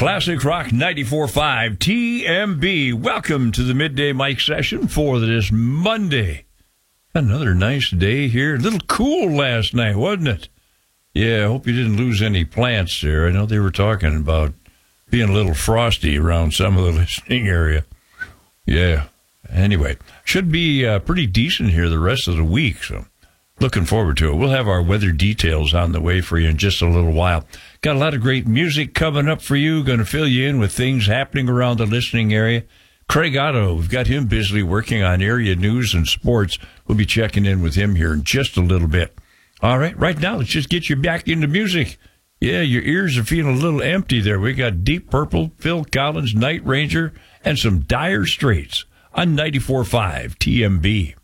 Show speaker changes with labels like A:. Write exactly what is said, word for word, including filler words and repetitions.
A: Classic Rock ninety-four point five T M B. Welcome to the Midday Mike session for this Monday. Another nice day here. A little cool last night, wasn't it? Yeah, I hope you didn't lose any plants there. I know they were talking about being a little frosty around some of the listening area. Yeah. Anyway, should be uh, pretty decent here the rest of the week, so looking forward to it. We'll have our weather details on the way for you in just a little while. Got a lot of great music coming up for you. Going to fill you in with things happening around the listening area. Craig Otto, we've got him busily working on area news and sports. We'll be checking in with him here in just a little bit. All right, right now, let's just get you back into music. Yeah, your ears are feeling a little empty there. We got Deep Purple, Phil Collins, Night Ranger, and some Dire Straits on ninety-four point five T M B.